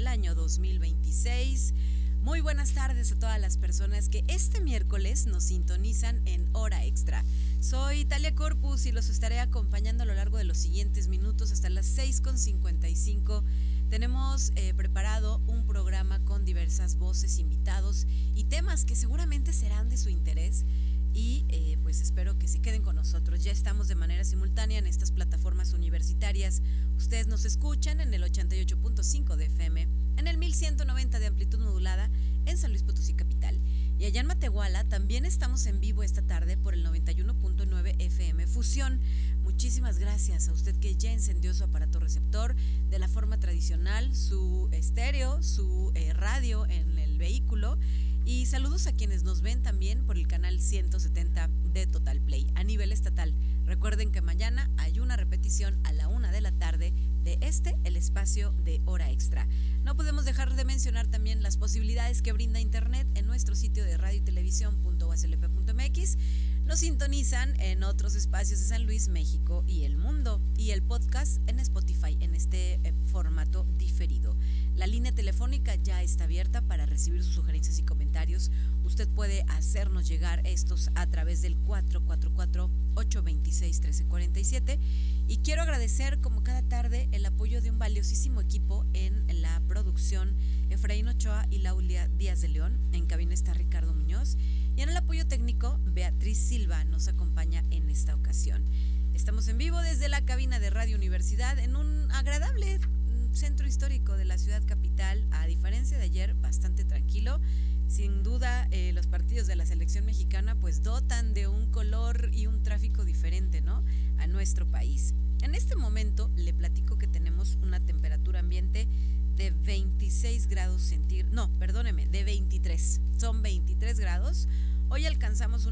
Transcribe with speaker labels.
Speaker 1: año 2026. Muy buenas tardes a todas las personas que este miércoles nos sintonizan en Hora Extra. Soy Talia Corpus y los estaré acompañando a lo largo de los siguientes minutos hasta las 6:55. Tenemos preparado un programa con diversas voces, invitados y temas que seguramente serán de su interés. Y pues espero que se queden con nosotros. Ya estamos de manera simultánea en estas plataformas universitarias. Ustedes nos escuchan en el 88.5 de FM, en el 1190 de amplitud modulada en San Luis Potosí capital. Y allá en Matehuala también estamos en vivo esta tarde por el 91.9 FM Fusión. Muchísimas gracias a usted que ya encendió su aparato receptor de la forma tradicional, su estéreo, su radio en el vehículo. Y saludos a quienes nos ven también por el canal 170 de Total Play a nivel estatal. Recuerden que mañana hay una repetición a la 1 de la tarde de el espacio de Hora Extra. No podemos dejar de mencionar también las posibilidades que brinda Internet en nuestro sitio de radiotelevisión.uslp.mx. Nos sintonizan en otros espacios de San Luis, México y el mundo. Y el podcast en Spotify en este formato diferido. La línea telefónica ya está abierta para recibir sus sugerencias y comentarios. Usted puede hacernos llegar estos a través del 444-826-1347. Y quiero agradecer, como cada tarde, el apoyo de un valiosísimo equipo en la producción. Efraín Ochoa y Laulia Díaz de León. En cabina está Ricardo Muñoz. Y en el apoyo técnico, Beatriz Silva nos acompaña en esta ocasión. Estamos en vivo desde la cabina de Radio Universidad en un agradable centro histórico de la ciudad capital, a diferencia de ayer, bastante tranquilo. Sin duda, los partidos de la selección mexicana pues dotan de un color y un tráfico diferente, ¿no?, a nuestro país. En este momento le platico que tenemos una temperatura ambiente de 26 grados centígrados, de 23, son 23 grados. Hoy alcanzamos